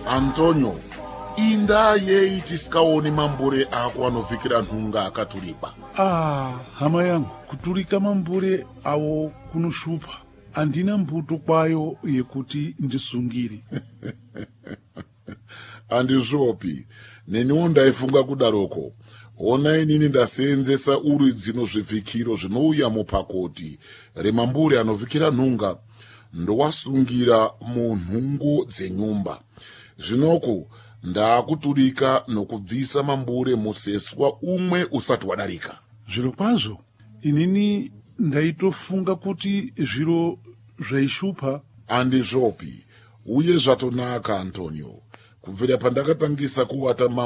Antonio, inda yei tisikaoni mambure ako anovhikira nhunga akatulikwa. Hama yangu, kutulika mambure awo kunoshupa. Andina mbuto kwayo yekuti ndisungiri. Andizvopi, neniwo ndaifunga kudaroko. Ona inini ndaseenzesa uri dzino zvivhikiro zvinouya mupakoti remambure anovhikira nhunga ndowasungira munhungu dzenyumba. Zvinoku ndaakuturika nokubvisa mambure museswa umwe usati wadarika. Zviro kwazvo, inini ndaitofunga kuti zviro zvaishupa. Andizvopi, uye zvatonaka Antonio. Kubvira pandakatangisa kuwata